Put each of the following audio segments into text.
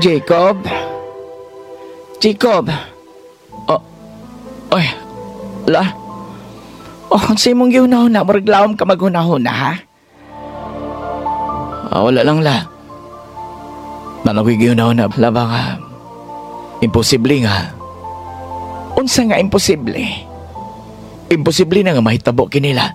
Jacob? Jacob? Oh, oy, la? Oh, sa imong gihunahuna, maraglawam ka maghunahuna, ha? Wala lang, la. Nanakoy gihunahuna, la ba nga? Imposible nga. Unsa nga imposible? Imposible na nga mahitabo kinila.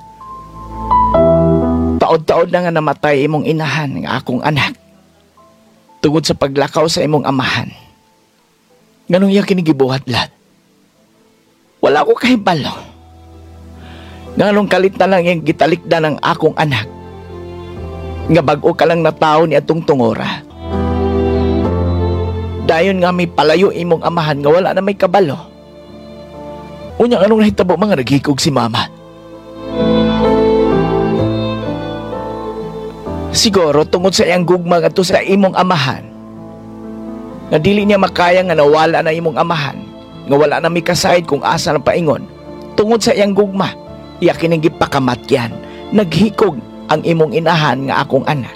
Taod-taod na nga namatay imong inahan nga akong anak. Tungod sa paglakaw sa imong amahan. Ganong iya kinigibuhat lahat. Wala ko kahibalo. Nganong kalit na lang yung gitalikda ng akong anak. Nga bago ka lang na tao ni atong tungora. Dayon nga may palayo imong amahan nga wala na may kabalo. Unya anong nahitabo mga naghikog si mama. Siguro tungod sa iyang gugma nga to sa imong amahan. Nga dili niya makaya nga nawala na imong amahan. Nga wala na may kasayid kung asa ng paingon. Tungod sa iyang gugma, iya kining gipakamatyan. Naghikog ang imong inahan nga akong anak.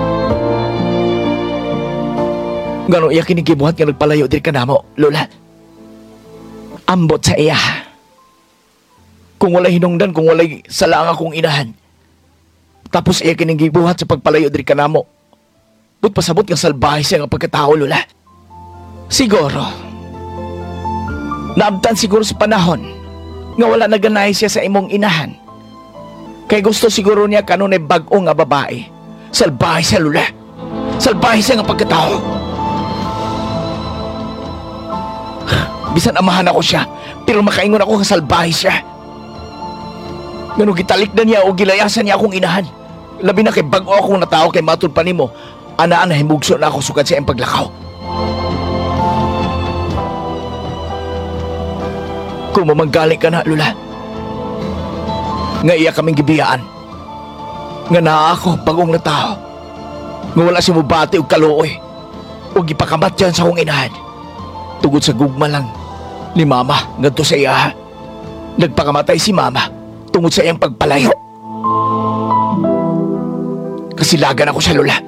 Gano iya kining gibuhat nga nagpalayo diri kanamo, lola. Ambot sa iya. Kung walay hinungdan, kung walay sala ang akong inahan. Tapos iya kining gibuhat sa pagpalayo diri kanamo. But pasabot nga salbahe siya nga pagkatao, lola. Siguro. Naabtan siguro sa panahon nga wala naganay siya sa imong inahan. Kay gusto siguro niya kanunay bag-o nga babae. Salbahe siya, lola. Salbahe siya nga pagkatao. Bisan amahan ako siya, pero makaingon ako nga salbahe siya. Ngano gitalik na niya o gilayasan niya akong inahan. Labi na kay bag-o akong natao kay matud pa nimo. Anaan na himugso na ako sukad sa iyang paglakaw. Kung mamanggaling ka na, lula. Nga iya kaming gibiyaan. Nga naa ako bagong na tao. Nga wala si mubati o kaluoy. O gipakamat dyan sa akong inahan. Tugod sa gugma lang ni mama ngadto sa iya. Nagpakamatay si mama tungod sa iyang pagpalayo. Kasilagan ako sa lola.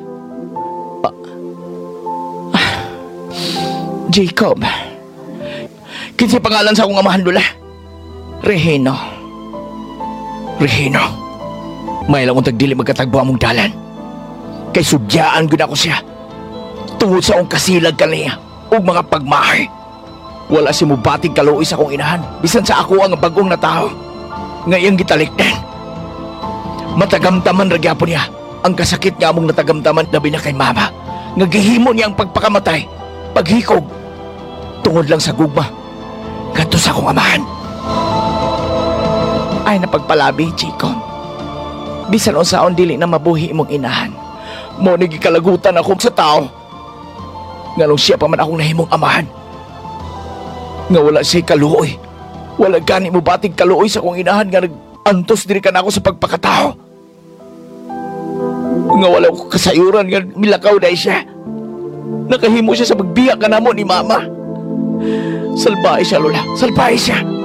Jacob. Kinsay pangalan sa akong amahan, lola? Regino. Regino. May lang kong tagdili magkatagbo among dalan. Kay sudyaan gud ako siya. Tungod sa akong kasilag kaniya o mga pagmahay. Wala si mubating kaluoy sa akong inahan. Bisan sa ako ang bagong na tao. Ngayang gitalikdan. Matagamtaman ragyapon niya ang kasakit nga among natagamtaman labi na kay mama. Nagihimo niya ang pagpakamatay, paghikog, tungod lang sa gugma. Ganto sa akong amahan. Ay napagpalabi, Chico. Bisan unsaon dili na mabuhi imong inahan. Mo nagikalagutan ako sa tao. Nganong siya pa man akong nahimong amahan. Nga wala siya kaluoy. Wala gani mo bating kaluoy sa akong inahan nga nag-antos diri ka na ako sa pagpakatao. Nga wala ko kasayuran nga milakaw dahil siya. Nakahimo siya sa pagbiya ka na mo ni mama. Salbahe siya, lola. Salbahe siya.